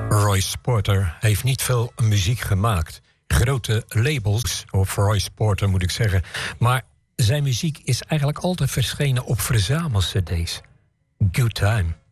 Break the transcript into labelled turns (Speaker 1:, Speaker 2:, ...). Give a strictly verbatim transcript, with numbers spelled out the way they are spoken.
Speaker 1: Royce Porter heeft niet veel muziek gemaakt. Grote labels, of Royce Porter moet ik zeggen. Maar zijn muziek is eigenlijk altijd verschenen op verzamelcd's. Good Time.